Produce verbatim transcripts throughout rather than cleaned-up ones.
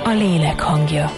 A lélek hangja.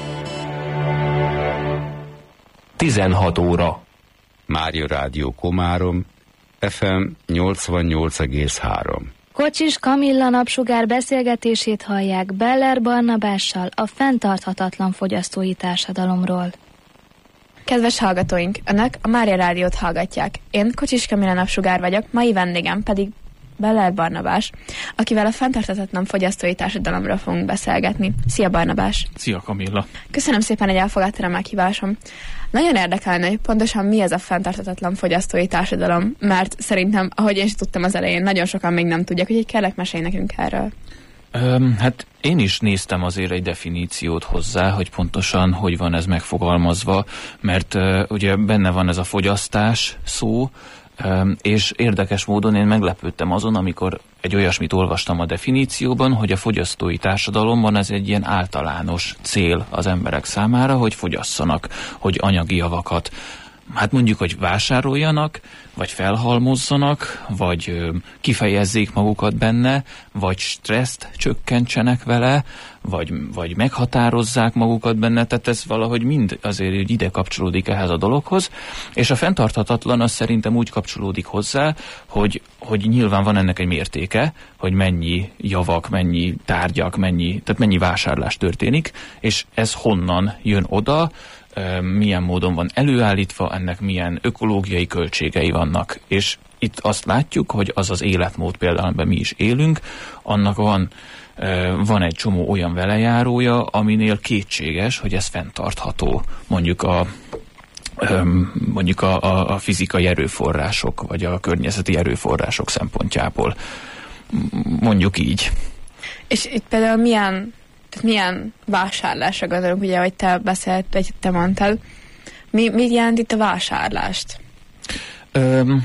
tizenhat óra. Mária Rádió Komárom, ef em nyolcvannyolc egész három. Kocsis Kamilla napsugár beszélgetését hallják Beller Barnabással a fenntarthatatlan fogyasztói társadalomról. Kedves hallgatóink, Önök a Mária Rádiót hallgatják. Én Kocsis Kamilla napsugár vagyok, mai vendégem pedig Beller Barnabás, akivel a fenntarthatatlan fogyasztói társadalomról fogunk beszélgetni. Szia Barnabás! Szia Kamilla! Köszönöm szépen, hogy elfogadtad a meghívásom. Nagyon érdekelne, hogy pontosan mi ez a fenntarthatatlan fogyasztói társadalom, mert szerintem, ahogy én is tudtam az elején, nagyon sokan még nem tudják, hogy kérlek, mesélj nekünk erről. Öm, hát én is néztem azért egy definíciót hozzá, hogy pontosan hogy van ez megfogalmazva, mert uh, ugye benne van ez a fogyasztás szó, um, és érdekes módon én meglepődtem azon, amikor egy olyasmit olvastam a definícióban, hogy a fogyasztói társadalomban ez egy ilyen általános cél az emberek számára, hogy fogyasszanak, hogy anyagi javakat, hát mondjuk, hogy vásároljanak, vagy felhalmozzanak, vagy ö, kifejezzék magukat benne, vagy stresszt csökkentsenek vele, vagy, vagy meghatározzák magukat benne, tehát ez valahogy mind azért ide kapcsolódik ehhez a dologhoz, és a fenntarthatatlan az szerintem úgy kapcsolódik hozzá, hogy, hogy nyilván van ennek egy mértéke, hogy mennyi javak, mennyi tárgyak, mennyi, tehát mennyi vásárlás történik, és ez honnan jön oda, milyen módon van előállítva, ennek milyen ökológiai költségei vannak. És itt azt látjuk, hogy az az életmód például, amiben mi is élünk, annak van, van egy csomó olyan velejárója, aminél kétséges, hogy ez fenntartható. Mondjuk a mondjuk a, a, a fizikai erőforrások, vagy a környezeti erőforrások szempontjából. Mondjuk így. És itt például milyen Tehát milyen vásárlásra gondolunk, ugye, hogy te beszélt, vagy te mondtad. Mi, mit jelent itt a vásárlást? Öm,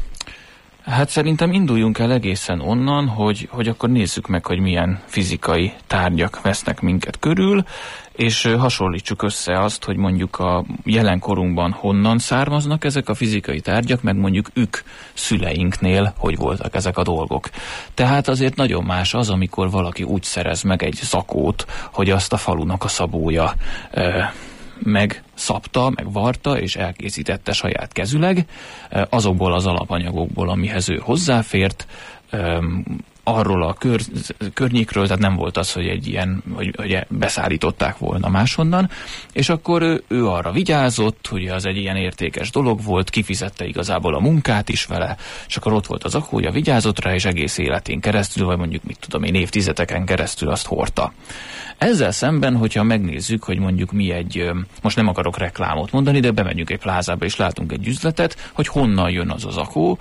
hát szerintem induljunk el egészen onnan, hogy, hogy akkor nézzük meg, hogy milyen fizikai tárgyak vesznek minket körül, és hasonlítsuk össze azt, hogy mondjuk a jelenkorunkban honnan származnak ezek a fizikai tárgyak, meg mondjuk ők szüleinknél hogy voltak ezek a dolgok. Tehát azért nagyon más az, amikor valaki úgy szerez meg egy zakót, hogy azt a falunak a szabója ö, megszapta, megvarta és elkészítette saját kezüleg, ö, azokból az alapanyagokból, amihez ő hozzáfért, ö, arról a kör, környékről, tehát nem volt az, hogy egy ilyen, hogy, hogy beszállították volna máshonnan, és akkor ő, ő arra vigyázott, hogy az egy ilyen értékes dolog volt, kifizette igazából a munkát is vele, és akkor ott volt az akója, vigyázott rá, és egész életén keresztül, vagy mondjuk mit tudom én, évtizedeken keresztül azt hordta. Ezzel szemben, hogyha megnézzük, hogy mondjuk mi egy, most nem akarok reklámot mondani, de bemegyünk egy plázába, és látunk egy üzletet, hogy honnan jön az az akó,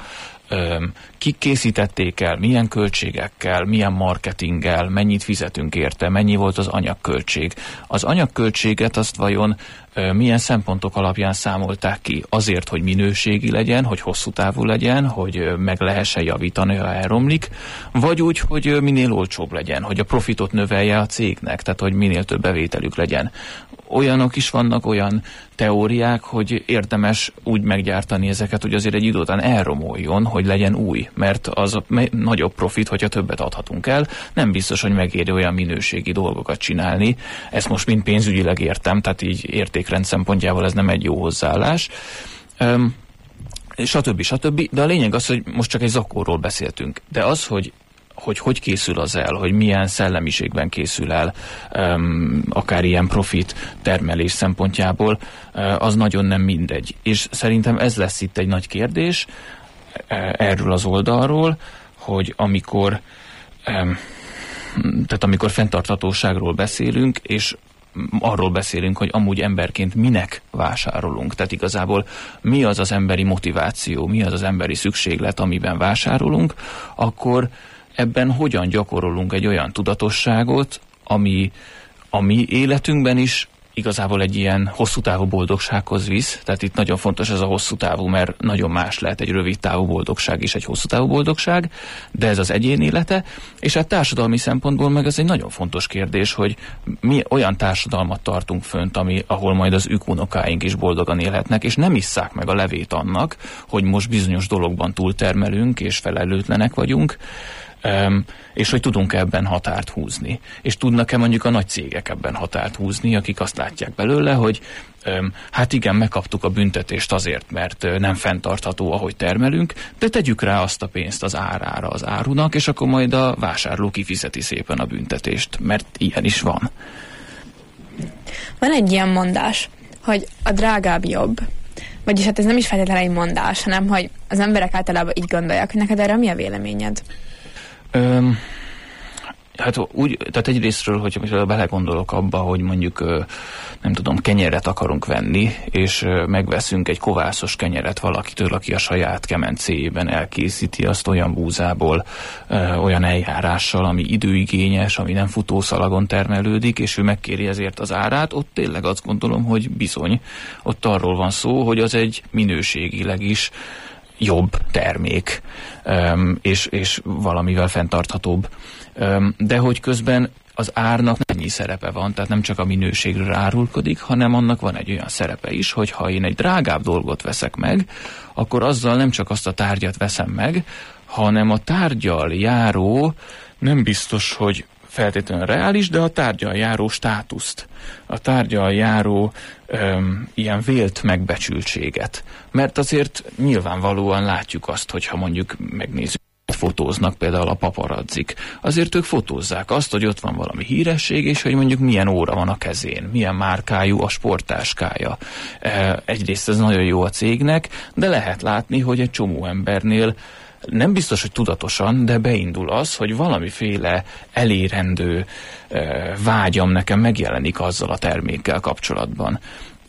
kik készítették el, milyen költségekkel, milyen marketinggel, mennyit fizetünk érte, mennyi volt az anyagköltség. Az anyagköltséget azt vajon milyen szempontok alapján számolták ki? Azért, hogy minőségi legyen, hogy hosszú távú legyen, hogy meg lehessen javítani, ha elromlik, vagy úgy, hogy minél olcsóbb legyen, hogy a profitot növelje a cégnek, tehát hogy minél több bevételük legyen. Olyanok is vannak, olyan teóriák, hogy érdemes úgy meggyártani ezeket, hogy azért egy idő után elromoljon, hogy legyen új, mert az a nagyobb profit, hogyha többet adhatunk el, nem biztos, hogy megéri olyan minőségi dolgokat csinálni. Ezt most mind pénzügyileg értem, tehát így értékrend szempontjából ez nem egy jó hozzáállás. Üm, stb. stb. De a lényeg az, hogy most csak egy zakóról beszéltünk. De az, hogy hogy hogy készül az el, hogy milyen szellemiségben készül el, um, akár ilyen profit termelés szempontjából, uh, az nagyon nem mindegy. És szerintem ez lesz itt egy nagy kérdés uh, erről az oldalról, hogy amikor, um, tehát amikor fenntarthatóságról beszélünk, és arról beszélünk, hogy amúgy emberként minek vásárolunk. Tehát igazából mi az az emberi motiváció, mi az az emberi szükséglet, amiben vásárolunk, akkor ebben hogyan gyakorolunk egy olyan tudatosságot, ami a mi életünkben is igazából egy ilyen hosszú távú boldogsághoz visz. Tehát itt nagyon fontos ez a hosszú távú, mert nagyon más lehet egy rövid távú boldogság és egy hosszú távú boldogság, de ez az egyén élete, és hát társadalmi szempontból meg ez egy nagyon fontos kérdés, hogy mi olyan társadalmat tartunk fönt, ami, ahol majd az ők unokáink is boldogan élhetnek, és nem isszák meg a levét annak, hogy most bizonyos dologban túltermelünk és felelőtlenek vagyunk. Um, és hogy tudunk ebben határt húzni. És tudnak-e mondjuk a nagy cégek ebben határt húzni, akik azt látják belőle, hogy um, hát igen, megkaptuk a büntetést azért, mert uh, nem fenntartható, ahogy termelünk, de tegyük rá azt a pénzt az árára az árunak, és akkor majd a vásárló kifizeti szépen a büntetést, mert ilyen is van. Van egy ilyen mondás, hogy a drágább jobb. Vagyis hát ez nem is feltétlenül egy mondás, hanem hogy az emberek általában így gondolják, hogy neked erre mi a véleményed? Öm, hát úgy, tehát egyrésztről, hogyha belegondolok abba, hogy mondjuk nem tudom, kenyeret akarunk venni, és megveszünk egy kovászos kenyeret valakitől, aki a saját kemencéjében elkészíti azt olyan búzából, olyan eljárással, ami időigényes, ami nem futószalagon termelődik, és ő megkéri ezért az árát, ott tényleg azt gondolom, hogy bizony, ott arról van szó, hogy az egy minőségileg is jobb termék, és, és valamivel fenntarthatóbb. De hogy közben az árnak ennyi szerepe van, tehát nem csak a minőségről árulkodik, hanem annak van egy olyan szerepe is, hogy ha én egy drágább dolgot veszek meg, akkor azzal nem csak azt a tárgyat veszem meg, hanem a tárgyal járó, nem biztos, hogy feltétlenül reális, de a tárgyal járó státuszt, a tárgyal járó öm, ilyen vélt megbecsültséget. Mert azért nyilvánvalóan látjuk azt, hogyha mondjuk megnézzük, fotóznak például a paparazzik. Azért ők fotózzák azt, hogy ott van valami híresség, és hogy mondjuk milyen óra van a kezén, milyen márkájú a sporttáskája. Egyrészt ez nagyon jó a cégnek, de lehet látni, hogy egy csomó embernél nem biztos, hogy tudatosan, de beindul az, hogy valamiféle elérendő vágyam nekem megjelenik azzal a termékkel kapcsolatban.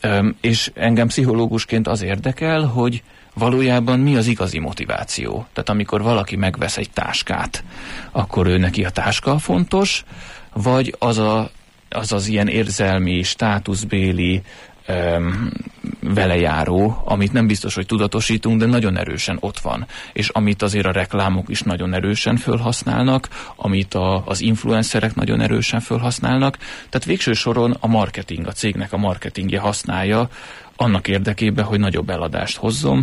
És engem pszichológusként az érdekel, hogy valójában mi az igazi motiváció. Tehát amikor valaki megvesz egy táskát, akkor ő neki a táska fontos, vagy az a, az, az ilyen érzelmi, státuszbéli öm, velejáró, amit nem biztos, hogy tudatosítunk, de nagyon erősen ott van. És amit azért a reklámok is nagyon erősen fölhasználnak, amit a, az influencerek nagyon erősen fölhasználnak. Tehát végső soron a marketing, a cégnek a marketingje használja annak érdekében, hogy nagyobb eladást hozzon.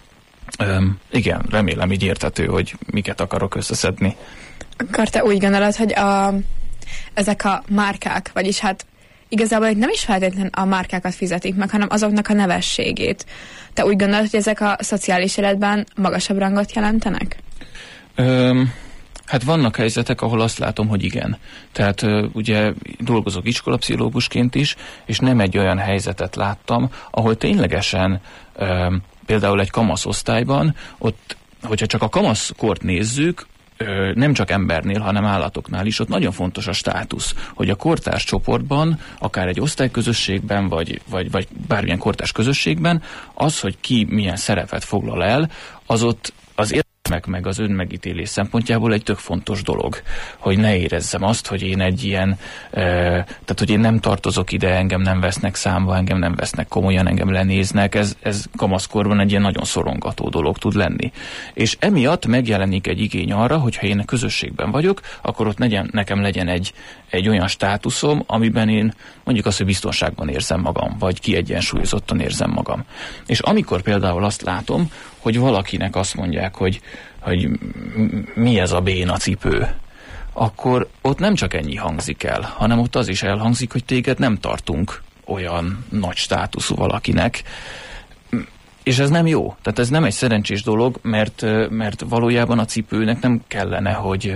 Üm, igen, remélem így érthető, hogy miket akarok összeszedni. Akkor te úgy gondolod, hogy a, ezek a márkák, vagyis hát igazából nem is feltétlenül a márkákat fizetik meg, hanem azoknak a nevességét. Te úgy gondolod, hogy ezek a szociális életben magasabb rangot jelentenek? Üm, hát vannak helyzetek, ahol azt látom, hogy igen. Tehát ugye dolgozok iskolapszichológusként is, és nem egy olyan helyzetet láttam, ahol ténylegesen üm, például egy kamaszosztályban, ott, hogyha csak a kamaszkort nézzük, nem csak embernél, hanem állatoknál is, ott nagyon fontos a státusz, hogy a kortárs csoportban, akár egy osztályközösségben, vagy, vagy, vagy bármilyen kortárs közösségben, az, hogy ki milyen szerepet foglal el, az ott az meg, meg az önmegítélés szempontjából egy tök fontos dolog, hogy ne érezzem azt, hogy én egy ilyen, e, tehát hogy én nem tartozok ide, engem nem vesznek számba, engem nem vesznek komolyan, engem lenéznek, ez, ez kamaszkorban egy ilyen nagyon szorongató dolog tud lenni. És emiatt megjelenik egy igény arra, hogyha én a közösségben vagyok, akkor ott legyen, nekem legyen egy, egy olyan státuszom, amiben én mondjuk azt, hogy biztonságban érzem magam, vagy kiegyensúlyozottan érzem magam. És amikor például azt látom, hogy valakinek azt mondják, hogy, hogy mi ez a béna cipő, akkor ott nem csak ennyi hangzik el, hanem ott az is elhangzik, hogy téged nem tartunk olyan nagy státuszú valakinek, és ez nem jó. Tehát ez nem egy szerencsés dolog, mert, mert valójában a cipőnek nem kellene, hogy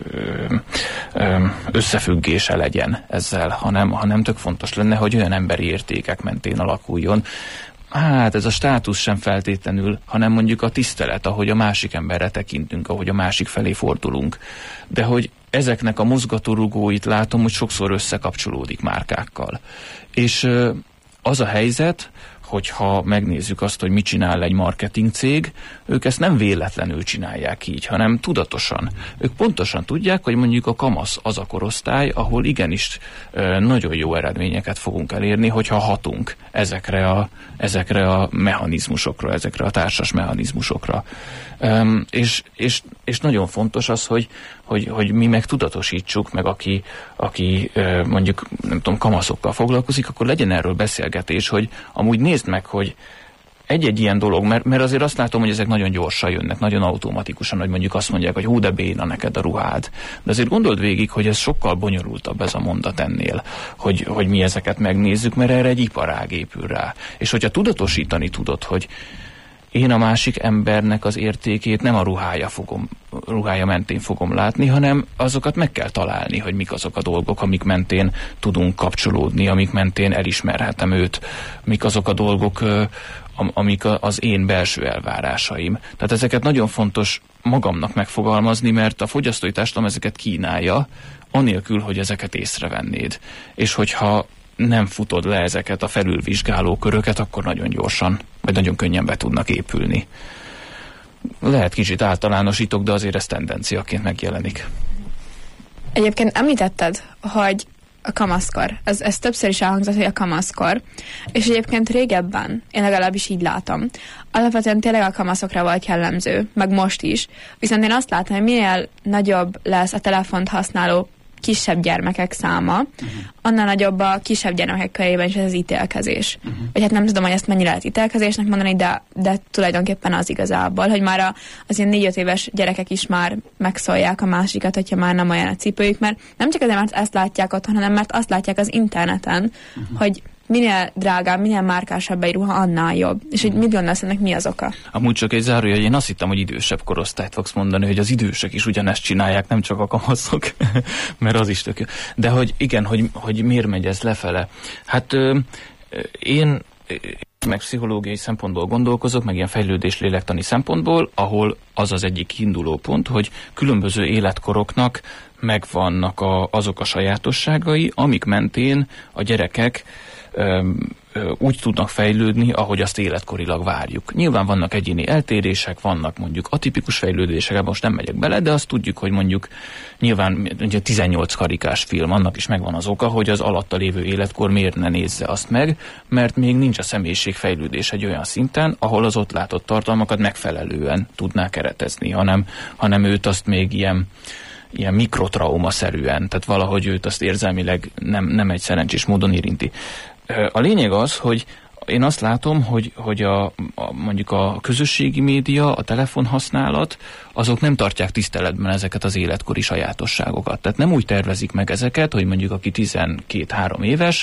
összefüggése legyen ezzel, hanem, hanem tök fontos lenne, hogy olyan emberi értékek mentén alakuljon. Hát ez a státusz sem feltétlenül, hanem mondjuk a tisztelet, ahogy a másik emberre tekintünk, ahogy a másik felé fordulunk. De hogy ezeknek a mozgatórugóit látom, hogy sokszor összekapcsolódik márkákkal. És az a helyzet, hogyha megnézzük azt, hogy mit csinál egy marketing cég, ők ezt nem véletlenül csinálják így, hanem tudatosan. Ők pontosan tudják, hogy mondjuk a kamasz az a korosztály, ahol igenis e, nagyon jó eredményeket fogunk elérni, hogyha hatunk ezekre a, ezekre a mechanizmusokra, ezekre a társas mechanizmusokra. E, és, és, és nagyon fontos az, hogy, hogy, hogy mi meg tudatosítsuk, meg aki, aki e, mondjuk nem tudom, kamaszokkal foglalkozik, akkor legyen erről beszélgetés, hogy amúgy nézd meg, hogy egy-egy ilyen dolog, mert, mert azért azt látom, hogy ezek nagyon gyorsan jönnek, nagyon automatikusan, hogy mondjuk azt mondják, hogy hú, de béna neked a ruhád. De azért gondold végig, hogy ez sokkal bonyolultabb ez a mondat ennél, hogy, hogy mi ezeket megnézzük, mert erre egy iparág épül rá. És hogyha tudatosítani tudod, hogy én a másik embernek az értékét nem a ruhája, fogom, ruhája mentén fogom látni, hanem azokat meg kell találni, hogy mik azok a dolgok, amik mentén tudunk kapcsolódni, amik mentén elismerhetem őt, mik azok a dolgok, amik az én belső elvárásaim. Tehát ezeket nagyon fontos magamnak megfogalmazni, mert a fogyasztói társadalom ezeket kínálja, anélkül, hogy ezeket észrevennéd. És hogyha nem futod le ezeket a felülvizsgáló köröket, akkor nagyon gyorsan, vagy nagyon könnyen be tudnak épülni. Lehet kicsit általánosítok, de azért ez tendenciaként megjelenik. Egyébként említetted, hogy a kamaszkor. Ez, ez többször is elhangzott, hogy a kamaszkor. És egyébként régebben, én legalábbis így látom, alapvetően tényleg a kamaszokra volt jellemző, meg most is. Viszont én azt látom, hogy minél nagyobb lesz a telefont használó kisebb gyermekek száma, uh-huh. annál nagyobb a kisebb gyermekek körében is ez az ítélkezés. Uh-huh. Vagy hát nem tudom, hogy ezt mennyire lehet ítélkezésnek mondani, de, de tulajdonképpen az igazából, hogy már a, az ilyen négy-öt éves gyerekek is már megszólják a másikat, hogyha már nem olyan a cipőjük, mert nem csak azért, mert ezt látják otthon, hanem mert azt látják az interneten, uh-huh. hogy minél drágább, minél márkásabb egy ruha, annál jobb. És hogy mit gondolsz, ennek mi az oka? Amúgy csak egy zárója, hogy én azt hittem, hogy idősebb korosztályt fogsz mondani, hogy az idősek is ugyanezt csinálják, nem csak a kamaszok, mert az is tök jó. De hogy igen, hogy, hogy miért megy ez lefele? Hát ö, én meg pszichológiai szempontból gondolkozok, meg ilyen fejlődés lélektani szempontból, ahol az az egyik induló pont, hogy különböző életkoroknak megvannak a, azok a sajátosságai, amik mentén a gyerekek ö, ö, úgy tudnak fejlődni, ahogy azt életkorilag várjuk. Nyilván vannak egyéni eltérések, vannak mondjuk atipikus fejlődések, most nem megyek bele, de azt tudjuk, hogy mondjuk nyilván ugye tizennyolc karikás film, annak is megvan az oka, hogy az alatta lévő életkor miért ne nézze azt meg, mert még nincs a személyiségfejlődés egy olyan szinten, ahol az ott látott tartalmakat megfelelően tudná keretezni, hanem, hanem őt azt még ilyen ilyen mikrotrauma-szerűen, tehát valahogy őt azt érzelmileg nem, nem egy szerencsés módon érinti. A lényeg az, hogy én azt látom, hogy, hogy a, a, mondjuk a közösségi média, a telefonhasználat, azok nem tartják tiszteletben ezeket az életkori sajátosságokat. Tehát nem úgy tervezik meg ezeket, hogy mondjuk aki tizenkét-három éves,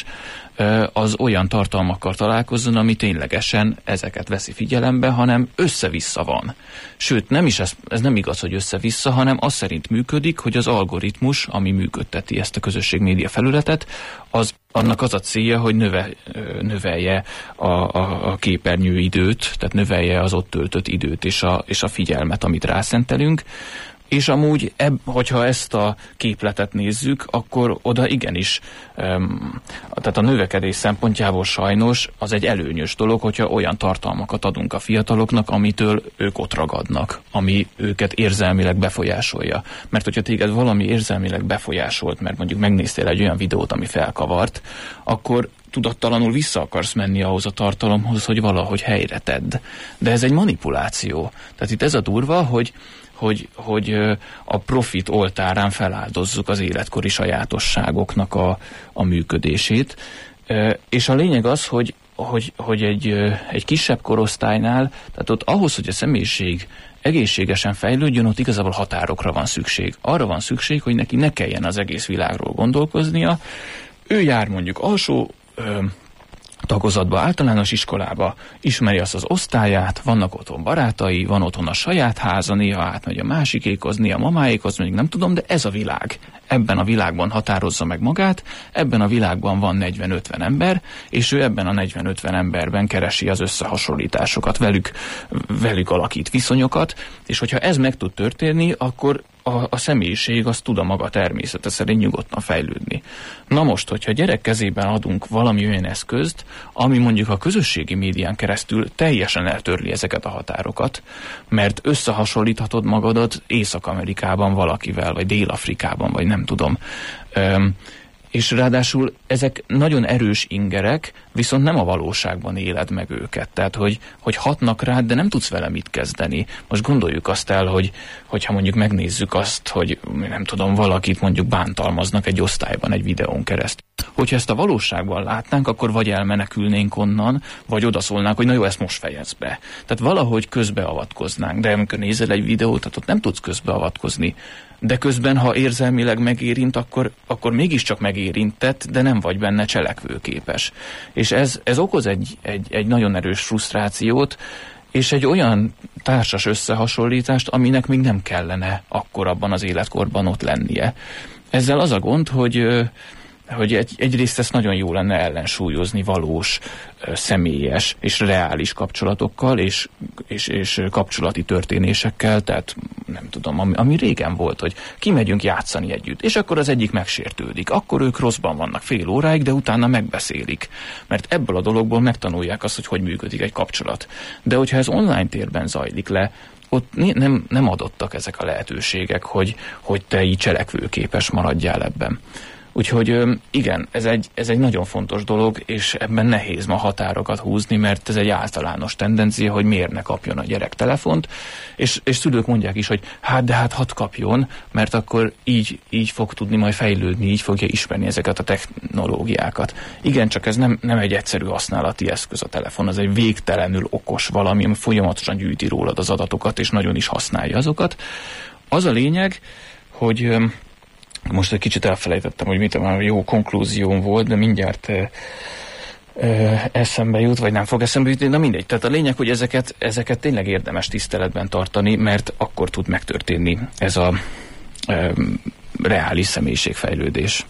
az olyan tartalmakkal találkozzon, ami ténylegesen ezeket veszi figyelembe, hanem össze-vissza van. Sőt, nem is ez, ez nem igaz, hogy össze-vissza, hanem az szerint működik, hogy az algoritmus, ami működteti ezt a közösségmédia felületet, az annak az a célja, hogy növe, növelje a, a, a képernyő időt, tehát növelje az ott töltött időt és a, és a figyelmet, amit rászentelünk. És amúgy, ebb, hogyha ezt a képletet nézzük, akkor oda igenis, um, tehát a növekedés szempontjából sajnos az egy előnyös dolog, hogyha olyan tartalmakat adunk a fiataloknak, amitől ők ott ragadnak, ami őket érzelmileg befolyásolja. Mert hogyha téged valami érzelmileg befolyásolt, mert mondjuk megnéztél egy olyan videót, ami felkavart, akkor tudattalanul vissza akarsz menni ahhoz a tartalomhoz, hogy valahogy helyre tedd. De ez egy manipuláció. Tehát itt ez a durva, hogy Hogy, hogy a profit oltárán feláldozzuk az életkori sajátosságoknak a, a működését. És a lényeg az, hogy, hogy, hogy egy, egy kisebb korosztálynál, tehát ott ahhoz, hogy a személyiség egészségesen fejlődjön, ott igazából határokra van szükség. Arra van szükség, hogy neki ne kelljen az egész világról gondolkoznia. Ő jár mondjuk alsó tagozatba, általános iskolába, ismeri azt az osztályát, vannak otthon barátai, van otthon a saját háza, néha átmegy a másikékhoz, néha a mamáékhoz, mondjuk nem tudom, de ez a világ. Ebben a világban határozza meg magát, ebben a világban van negyven-ötven ember, és ő ebben a negyven-ötven emberben keresi az összehasonlításokat, velük, velük alakít viszonyokat, és hogyha ez meg tud történni, akkor a, a személyiség az tud a maga természete szerint nyugodtan fejlődni. Na most, hogyha gyerek kezében adunk valami olyan eszközt, ami mondjuk a közösségi médián keresztül teljesen eltörli ezeket a határokat, mert összehasonlíthatod magadat Észak-Amerikában valakivel, vagy Dél-Afrikában, vagy nem tudom. Öm, és ráadásul ezek nagyon erős ingerek, viszont nem a valóságban éled meg őket. Tehát, hogy, hogy hatnak rád, de nem tudsz vele mit kezdeni. Most gondoljuk azt el, hogy hogyha mondjuk megnézzük azt, hogy nem tudom, valakit mondjuk bántalmaznak egy osztályban egy videón keresztül. Hogyha ezt a valóságban látnánk, akkor vagy elmenekülnénk onnan, vagy odaszólnánk, hogy na jó, ezt most fejezd be. Tehát valahogy közbeavatkoznánk, de amikor nézel egy videót, tehát ott nem tudsz közbeavatkozni. De közben, ha érzelmileg megérint, akkor, akkor mégiscsak megérintett, de nem vagy benne cselekvőképes. És ez, ez okoz egy, egy, egy nagyon erős frusztrációt, és egy olyan társas összehasonlítást, aminek még nem kellene akkor abban az életkorban ott lennie. Ezzel az a gond, hogy, hogy egy, egyrészt ezt nagyon jó lenne ellensúlyozni valós, személyes és reális kapcsolatokkal, és, és, és kapcsolati történésekkel, tehát nem tudom, ami, ami régen volt, hogy kimegyünk játszani együtt, és akkor az egyik megsértődik, akkor ők rosszban vannak fél óráig, de utána megbeszélik, mert ebből a dologból megtanulják azt, hogy hogy működik egy kapcsolat. De hogyha ez online térben zajlik le, ott nem, nem adottak ezek a lehetőségek, hogy, hogy te így cselekvőképes maradjál ebben. Úgyhogy igen, ez egy, ez egy nagyon fontos dolog, és ebben nehéz ma határokat húzni, mert ez egy általános tendencia, hogy miért ne kapjon a gyerek telefont, és, és szülők mondják is, hogy hát de hát hadd kapjon, mert akkor így, így fog tudni majd fejlődni, így fogja ismerni ezeket a technológiákat. Igen, csak ez nem, nem egy egyszerű használati eszköz a telefon, az egy végtelenül okos valami, ami folyamatosan gyűjti rólad az adatokat, és nagyon is használja azokat. Az a lényeg, hogy most egy kicsit elfelejtettem, hogy mit már jó konklúzióm volt, de mindjárt e, e, eszembe jut, vagy nem fog eszembe jutni, na mindegy. Tehát a lényeg, hogy ezeket, ezeket tényleg érdemes tiszteletben tartani, mert akkor tud megtörténni ez a e, reális személyiségfejlődés.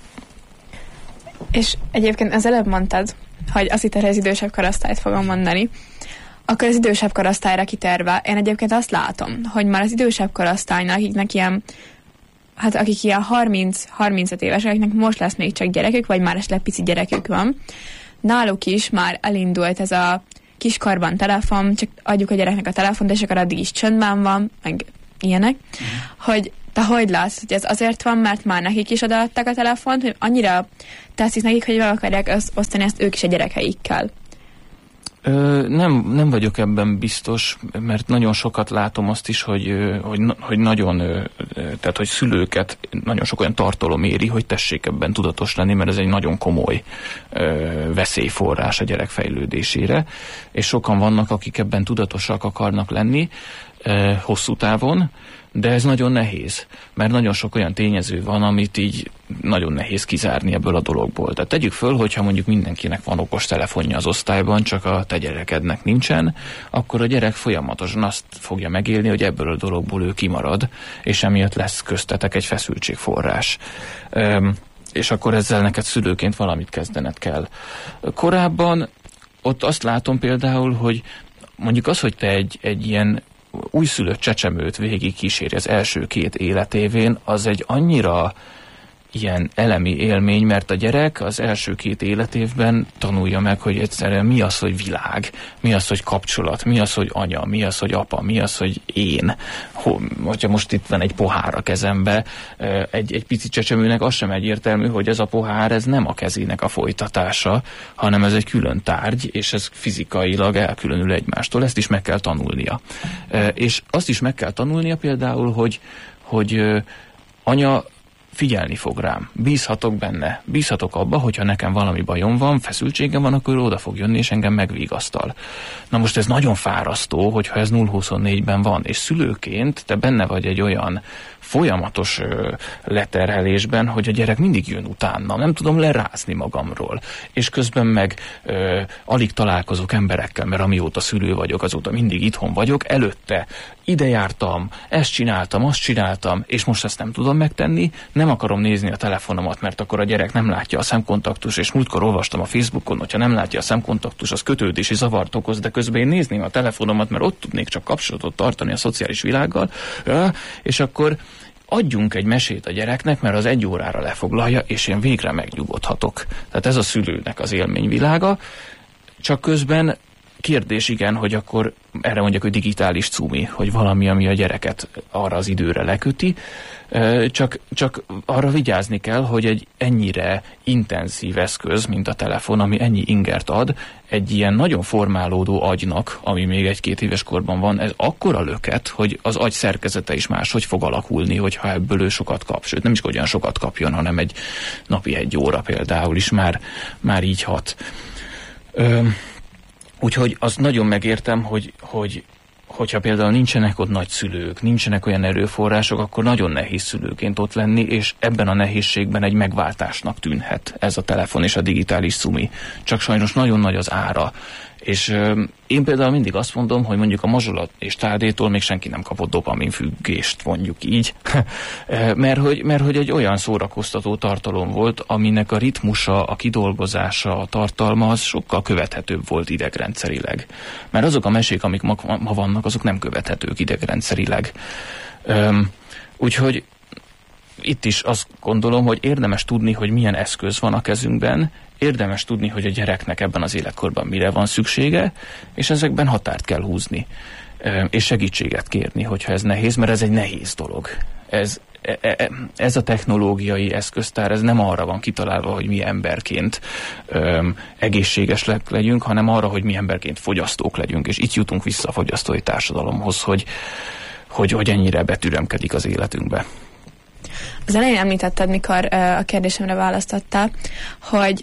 És egyébként az előbb mondtad, hogy azt hittem, hogy az idősebb korosztályt fogom mondani, akkor az idősebb korosztályra kiterve, én egyébként azt látom, hogy már az idősebb korosztálynak, akiknek ilyen hát akik ilyen harminc-harmincöt évesek, akiknek most lesz még csak gyerekük, vagy már esetleg pici gyerekük van, náluk is már elindult ez a kiskorban telefon, csak adjuk a gyereknek a telefont, és akkor addig is csöndben van, meg ilyenek, mm. hogy te hogy látsz, hogy ez azért van, mert már nekik is odaadták a telefont, hogy annyira tetszik nekik, hogy meg akarják osztani ezt ők is a gyerekeikkel. Ö, nem, nem vagyok ebben biztos, mert nagyon sokat látom azt is, hogy, hogy, hogy nagyon, tehát hogy szülőket nagyon sok olyan tartalom éri, hogy tessék ebben tudatos lenni, mert ez egy nagyon komoly ö, veszélyforrás a gyerek fejlődésére, és sokan vannak, akik ebben tudatosak akarnak lenni ö, hosszú távon, de ez nagyon nehéz, mert nagyon sok olyan tényező van, amit így nagyon nehéz kizárni ebből a dologból. Tehát tegyük föl, hogyha mondjuk mindenkinek van okos telefonja az osztályban, csak a te gyerekednek nincsen, akkor a gyerek folyamatosan azt fogja megélni, hogy ebből a dologból ő kimarad, és emiatt lesz köztetek egy feszültségforrás. Üm, és akkor ezzel neked szülőként valamit kezdened kell. Korábban ott azt látom például, hogy mondjuk az, hogy te egy, egy ilyen újszülött csecsemőt végig kíséri az első két életévén, az egy annyira ilyen elemi élmény, mert a gyerek az első két életévben tanulja meg, hogy egyszerűen mi az, hogy világ, mi az, hogy kapcsolat, mi az, hogy anya, mi az, hogy apa, mi az, hogy én. Hogyha most itt van egy pohár a kezembe, egy, egy pici csecsemőnek az sem egyértelmű, hogy ez a pohár, ez nem a kezének a folytatása, hanem ez egy külön tárgy, és ez fizikailag elkülönül egymástól, ezt is meg kell tanulnia. És azt is meg kell tanulnia például, hogy, hogy anya figyelni fog rám, bízhatok benne, bízhatok abba, hogyha nekem valami bajom van, feszültségem van, akkor oda fog jönni, és engem megvigasztal. Na most ez nagyon fárasztó, hogyha ez nulla huszonnégyben van, és szülőként te benne vagy egy olyan folyamatos ö, leterhelésben, hogy a gyerek mindig jön utána, nem tudom lerázni magamról, és közben meg ö, alig találkozok emberekkel, mert amióta szülő vagyok, azóta mindig itthon vagyok, előtte ide jártam, ezt csináltam, azt csináltam, és most ezt nem tudom megtenni, nem akarom nézni a telefonomat, mert akkor a gyerek nem látja a szemkontaktus, és múltkor olvastam a Facebookon, hogyha nem látja a szemkontaktus, az kötődési zavart okoz, de közben én nézném a telefonomat, mert ott tudnék csak kapcsolatot tartani a szociális világgal, és akkor adjunk egy mesét a gyereknek, mert az egy órára lefoglalja, és én végre megnyugodhatok. Tehát ez a szülőnek az élményvilága, csak közben kérdés, igen, hogy akkor erre mondják, hogy digitális cumi, hogy valami, ami a gyereket arra az időre leköti, csak, csak arra vigyázni kell, hogy egy ennyire intenzív eszköz, mint a telefon, ami ennyi ingert ad, egy ilyen nagyon formálódó agynak, ami még egy-két éves korban van, ez akkora löket, hogy az agy szerkezete is máshogy fog alakulni, hogyha ebből ő sokat kap. Sőt, nem is olyan sokat kapjon, hanem egy napi egy óra például is már, már így hat. Ö, úgyhogy azt nagyon megértem, hogy, hogy hogyha például nincsenek ott nagyszülők, nincsenek olyan erőforrások, akkor nagyon nehéz szülőként ott lenni, és ebben a nehézségben egy megváltásnak tűnhet ez a telefon és a digitális cumi. Csak sajnos nagyon nagy az ára. És euh, én például mindig azt mondom, hogy mondjuk a Mazsola és Tádétól még senki nem kapott dopaminfüggést, mondjuk így, mert, hogy, mert hogy egy olyan szórakoztató tartalom volt, aminek a ritmusa, a kidolgozása, a tartalma az sokkal követhetőbb volt idegrendszerileg. Mert azok a mesék, amik ma, ma vannak, azok nem követhetők idegrendszerileg. Um, úgyhogy itt is azt gondolom, hogy érdemes tudni, hogy milyen eszköz van a kezünkben, érdemes tudni, hogy a gyereknek ebben az életkorban mire van szüksége, és ezekben határt kell húzni, és segítséget kérni, hogyha ez nehéz, mert ez egy nehéz dolog. Ez, ez a technológiai eszköztár, ez nem arra van kitalálva, hogy mi emberként öm, egészségesek legyünk, hanem arra, hogy mi emberként fogyasztók legyünk, és itt jutunk vissza a fogyasztói társadalomhoz, hogy, hogy, hogy ennyire betüremkedik az életünkbe. Az elején említetted, mikor uh, a kérdésemre választottál, hogy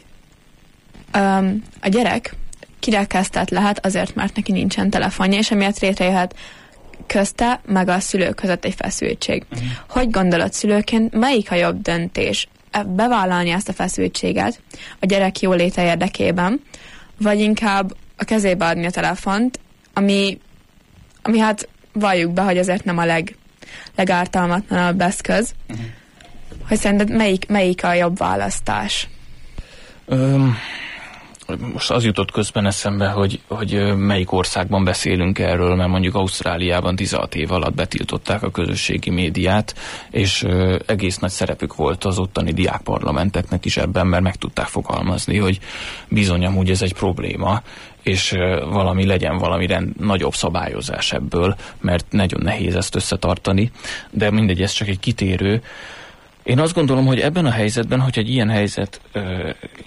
um, a gyerek kirekesztett lehet azért, mert neki nincsen telefonja, és emiatt létrejöhet közte, meg a szülők között egy feszültség. Uh-huh. Hogy gondolod szülőként, melyik a jobb döntés? Bevállalni ezt a feszültséget a gyerek jóléte érdekében, vagy inkább a kezébe adni a telefont, ami, ami hát valljuk be, hogy azért nem a leg, legártalmatlanabb eszköz. Uh-huh. Hogy szerinted melyik, melyik a jobb választás? Um. Most az jutott közben eszembe, hogy, hogy melyik országban beszélünk erről, mert mondjuk Ausztráliában tizenhat év alatt betiltották a közösségi médiát, és egész nagy szerepük volt az ottani diákparlamenteknek is ebben, mert meg tudták fogalmazni, hogy bizony amúgy ez egy probléma, és valami legyen valami rend, nagyobb szabályozás ebből, mert nagyon nehéz ezt összetartani, de mindegy, ez csak egy kitérő. Én azt gondolom, hogy ebben a helyzetben, hogy egy ilyen helyzet ö,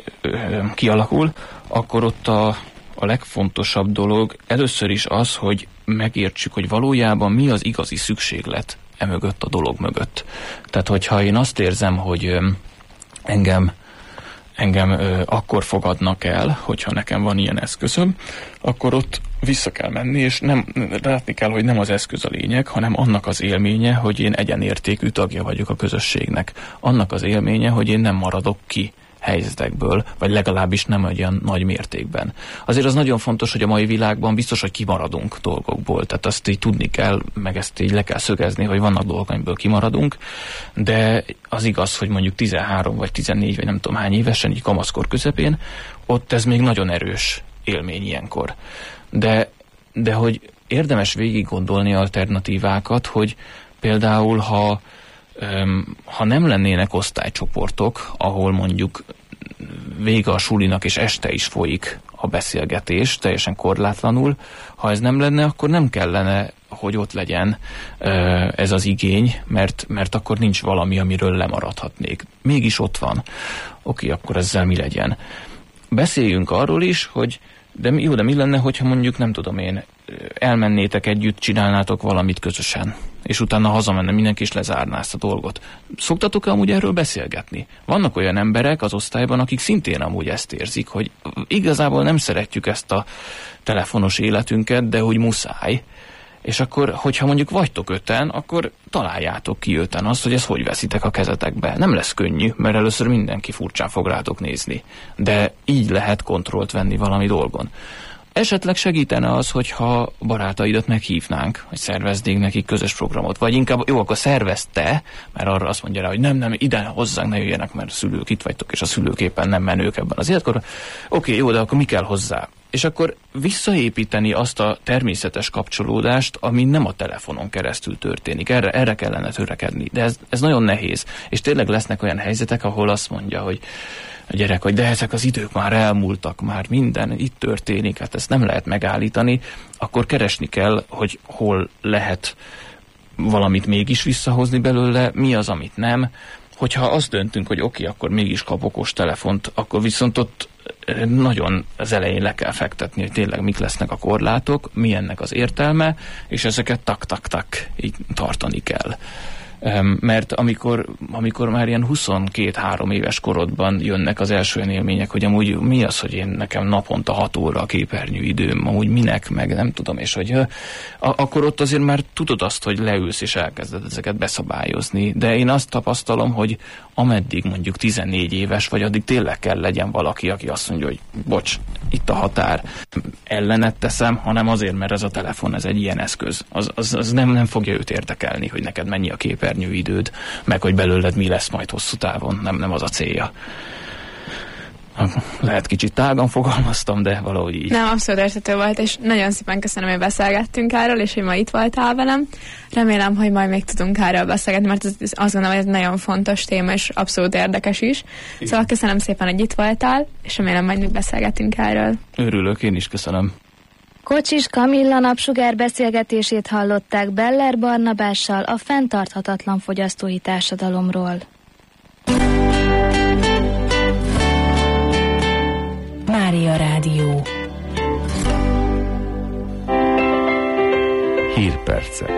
ö, kialakul, akkor ott a, a legfontosabb dolog először is az, hogy megértsük, hogy valójában mi az igazi szükséglet emögött a dolog mögött. Tehát, hogyha én azt érzem, hogy ö, engem, engem ö, akkor fogadnak el, hogyha nekem van ilyen eszközöm, akkor ott vissza kell menni, és nem, látni kell, hogy nem az eszköz a lényeg, hanem annak az élménye, hogy én egyenértékű tagja vagyok a közösségnek. Annak az élménye, hogy én nem maradok ki helyzetekből, vagy legalábbis nem olyan nagy mértékben. Azért az nagyon fontos, hogy a mai világban biztos, hogy kimaradunk dolgokból, tehát azt így tudni kell, meg ezt így le kell szögezni, hogy vannak dolgok, amiből kimaradunk, de az igaz, hogy mondjuk tizenhárom vagy tizennégy, vagy nem tudom hány évesen, így kamaszkor közepén, ott ez még nagyon erős élmény ilyenkor. De, de hogy érdemes végig gondolni alternatívákat, hogy például ha, öm, ha nem lennének osztálycsoportok, ahol mondjuk vége a sulinak és este is folyik a beszélgetés, teljesen korlátlanul, ha ez nem lenne, akkor nem kellene, hogy ott legyen ö, ez az igény, mert, mert akkor nincs valami, amiről lemaradhatnék. Mégis ott van. Oké, akkor ezzel mi legyen? Beszéljünk arról is, hogy de jó, de mi lenne, hogyha mondjuk, nem tudom én, elmennétek együtt, csinálnátok valamit közösen, és utána hazamenne mindenki, és lezárná ezt a dolgot. Szoktatok-e amúgy erről beszélgetni? Vannak olyan emberek az osztályban, akik szintén amúgy ezt érzik, hogy igazából nem szeretjük ezt a telefonos életünket, de hogy muszáj. És akkor, hogyha mondjuk vagytok öten, akkor találjátok ki öten azt, hogy ezt hogy veszitek a kezetekbe. Nem lesz könnyű, mert először mindenki furcsán fog rátok nézni. De így lehet kontrollt venni valami dolgon. Esetleg segítene az, hogyha barátaidat meghívnánk, hogy szerveznénk nekik közös programot. Vagy inkább, jó, akkor szervezte, mert arra azt mondja rá, hogy nem, nem, ide hozzánk ne jöjjenek, mert szülők itt vagytok, és a szülők éppen nem menők ebben az életkorban. Oké, jó, de akkor mi kell hozzá? És akkor visszaépíteni azt a természetes kapcsolódást, ami nem a telefonon keresztül történik. Erre, erre kellene törekedni. De ez, ez nagyon nehéz. És tényleg lesznek olyan helyzetek, ahol azt mondja, hogy a gyerek, hogy de ezek az idők már elmúltak, már minden itt történik, hát ezt nem lehet megállítani, akkor keresni kell, hogy hol lehet valamit mégis visszahozni belőle, mi az, amit nem. Hogyha azt döntünk, hogy oké, akkor mégis kap okos telefont, akkor viszont ott nagyon az elején le kell fektetni, hogy tényleg mik lesznek a korlátok, mi ennek az értelme, és ezeket tak-tak-tak így tartani kell. Mert amikor, amikor már ilyen huszonkét-három éves korodban jönnek az első élmények, hogy amúgy mi az, hogy én nekem naponta hat óra a képernyő időm, amúgy minek, meg nem tudom, és hogy a, akkor ott azért már tudod azt, hogy leülsz és elkezded ezeket beszabályozni, de én azt tapasztalom, hogy ameddig mondjuk tizennégy éves vagy, addig tényleg kell legyen valaki, aki azt mondja, hogy bocs, itt a határ, ellenet teszem, hanem azért, mert ez a telefon, ez egy ilyen eszköz. Az, az, az nem, nem fogja őt érdekelni, hogy neked mennyi a képernyőidőd, meg hogy belőled mi lesz majd hosszú távon. Nem, nem az a célja. Lehet kicsit tágan fogalmaztam, de valahogy így. Nem, abszolút érthető volt, és nagyon szépen köszönöm, hogy beszélgettünk erről, és hogy ma itt voltál velem. Remélem, hogy majd még tudunk erről beszélgetni, mert ez, azt gondolom, hogy ez nagyon fontos téma, és abszolút érdekes is. Igen. Szóval köszönöm szépen, hogy itt voltál, és remélem, majd még beszélgetünk erről. Örülök, én is köszönöm. Kocsis Kamilla napsugár beszélgetését hallották Beller Barnabással a fenntarthatatlan fogyasztói társadalomról. Mária Rádió. Hírpercek.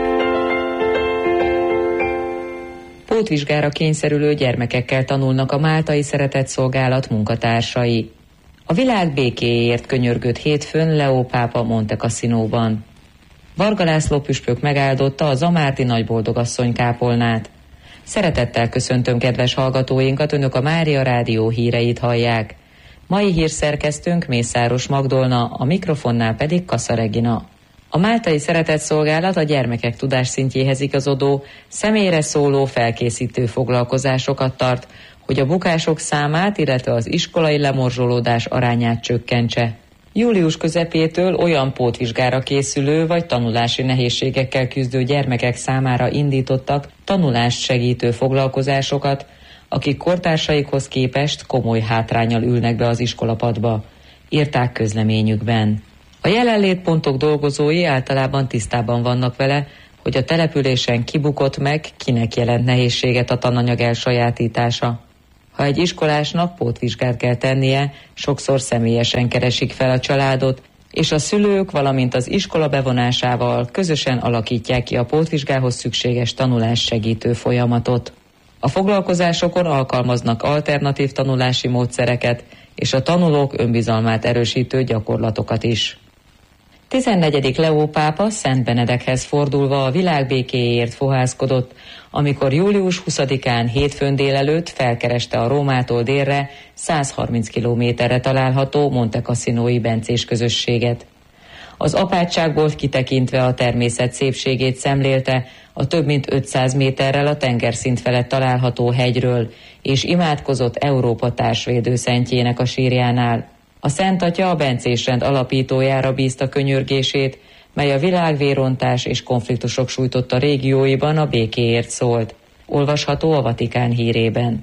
Pótvizsgára kényszerülő gyermekekkel tanulnak a Máltai Szeretetszolgálat munkatársai. A világ békéért könyörgött hétfőn Leó pápa Monte Cassinóban. Varga László püspök megáldotta a zamárdi nagyboldogasszony kápolnát. Szeretettel köszöntöm kedves hallgatóinkat, önök a Mária Rádió híreit hallják. Mai hírszerkesztőnk Mészáros Magdolna, a mikrofonnál pedig Kassa Regina. A Máltai Szeretetszolgálat a gyermekek tudásszintjéhez igazodó, személyre szóló felkészítő foglalkozásokat tart, hogy a bukások számát, illetve az iskolai lemorzsolódás arányát csökkentse. Július közepétől olyan pótvizsgára készülő vagy tanulási nehézségekkel küzdő gyermekek számára indítottak tanulást segítő foglalkozásokat, akik kortársaikhoz képest komoly hátránnyal ülnek be az iskolapadba, írták közleményükben. A jelenlétpontok dolgozói általában tisztában vannak vele, hogy a településen kibukott meg, kinek jelent nehézséget a tananyag elsajátítása. Ha egy iskolásnak pótvizsgát kell tennie, sokszor személyesen keresik fel a családot, és a szülők, valamint az iskola bevonásával közösen alakítják ki a pótvizsgához szükséges tanulás segítő folyamatot. A foglalkozásokon alkalmaznak alternatív tanulási módszereket, és a tanulók önbizalmát erősítő gyakorlatokat is. tizennegyedik Leó pápa Szent Benedekhez fordulva a világ békéjéért fohászkodott, amikor július huszadikán hétfőn délelőtt felkereste a Rómától délre százharminc kilométerre található Monte Cassinói bencés közösséget. Az apátságból kitekintve a természet szépségét szemlélte a több mint ötszáz méterrel a tengerszint felett található hegyről, és imádkozott Európa társvédőszentjének a sírjánál. A Szent Atya a bencés rend alapítójára bízta könyörgését, mely a világvérontás és konfliktusok sújtotta régióiban a békéért szólt. Olvasható a Vatikán hírében.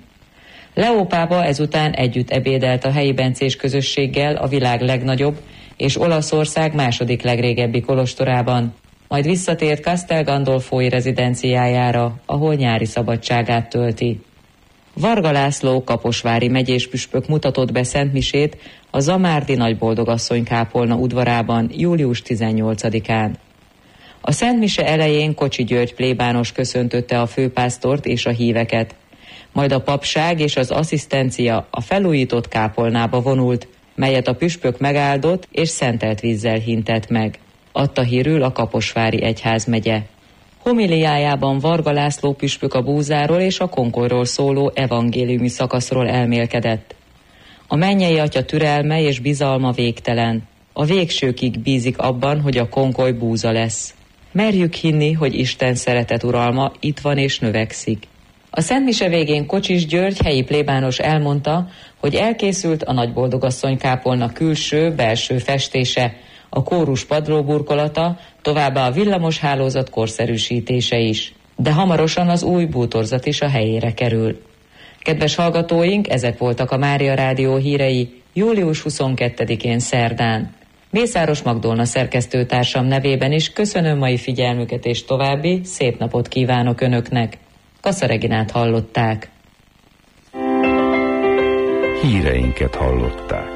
Leó pápa ezután együtt ebédelt a helyi bencés közösséggel a világ legnagyobb és Olaszország második legrégebbi kolostorában, majd visszatért Castel Gandolfói rezidenciájára, ahol nyári szabadságát tölti. Varga László kaposvári megyéspüspök mutatott be szentmisét a zamárdi nagyboldogasszony kápolna udvarában július tizennyolcadikán. A szentmise elején Kocsi György plébános köszöntötte a főpásztort és a híveket, majd a papság és az asszisztencia a felújított kápolnába vonult, melyet a püspök megáldott és szentelt vízzel hintett meg, adta hírül a Kaposvári egyházmegye. Homiliájában Varga László püspök a búzáról és a konkolyról szóló evangéliumi szakaszról elmélkedett. A mennyei atya türelme és bizalma végtelen. A végsőkig bízik abban, hogy a konkoly búza lesz. Merjük hinni, hogy Isten szeretet uralma itt van és növekszik. A szentmise végén Kocsis György helyi plébános elmondta, hogy elkészült a nagyboldogasszony kápolna külső, belső festése, a kórus padlóburkolata, továbbá a villamos hálózat korszerűsítése is. De hamarosan az új bútorzat is a helyére kerül. Kedves hallgatóink, ezek voltak a Mária Rádió hírei július huszonkettedikén szerdán. Mészáros Magdolna szerkesztőtársam nevében is köszönöm mai figyelmüket, és további szép napot kívánok Önöknek. Kassa Reginát hallották. Híreinket hallották.